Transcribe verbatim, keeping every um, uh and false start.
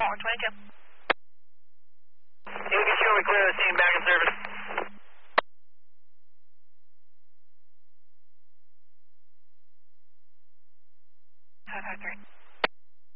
one twenty-two. A B C, we clear the scene, back in service. five five three.